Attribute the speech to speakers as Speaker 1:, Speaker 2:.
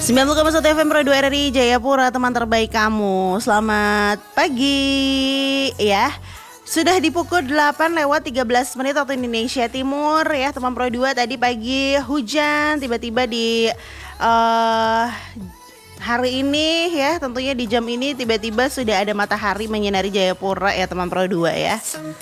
Speaker 1: 90,1 FM Pro 2 RRI Jayapura, teman terbaik kamu. Selamat pagi ya. Sudah di pukul 8 lewat 13 menit waktu Indonesia Timur ya, teman Pro 2. Tadi pagi hujan tiba-tiba di hari ini ya, tentunya di jam ini tiba-tiba sudah ada matahari menyinari Jayapura ya teman Pro 2 ya.